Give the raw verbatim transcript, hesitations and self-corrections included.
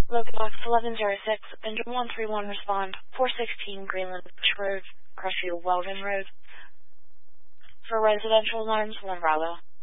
Local eleven oh six, engine one three one respond, four sixteen Greenland Bush Road, Crestfield Weldon Road. For residential alarms, one Bravo.